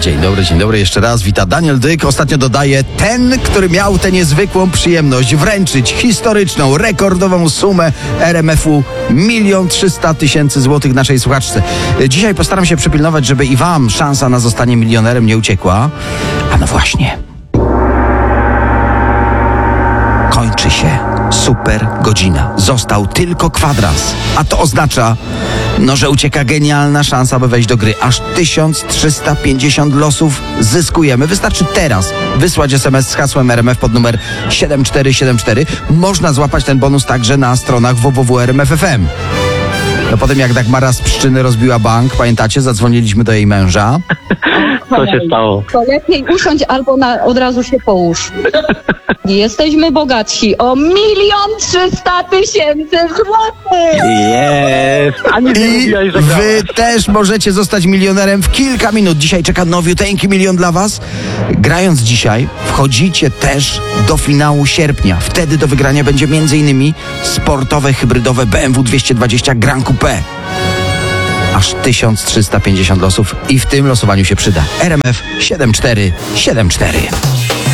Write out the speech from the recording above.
Dzień dobry jeszcze raz. Wita Daniel Dyk. Ostatnio dodaję ten, który miał tę niezwykłą przyjemność wręczyć historyczną, rekordową sumę RMF-u 1 300 000 złotych naszej słuchaczce. Dzisiaj postaram się przypilnować, żeby i wam szansa na zostanie milionerem nie uciekła. A no właśnie. Kończy się super godzina. Został tylko kwadrans. A to oznacza, że ucieka genialna szansa, by wejść do gry. Aż 1350 losów zyskujemy. Wystarczy teraz wysłać SMS z hasłem RMF pod numer 7474. Można złapać ten bonus także na stronach www.rmf.fm. No potem jak Dagmara z Pszczyny rozbiła bank, pamiętacie? Zadzwoniliśmy do jej męża. Co się stało? To lepiej usiądź albo od razu się połóż. Jesteśmy bogatsi o 1 300 000 złotych! Jest! A nie I mówiłaś, że wy też możecie zostać milionerem w kilka minut. Dzisiaj czeka nowiuteńki milion dla was. Grając dzisiaj, wchodzicie też do finału sierpnia. Wtedy do wygrania będzie m.in. sportowe, hybrydowe BMW 220 Gran Coupe. Aż 1350 losów i w tym losowaniu się przyda. RMF 7474.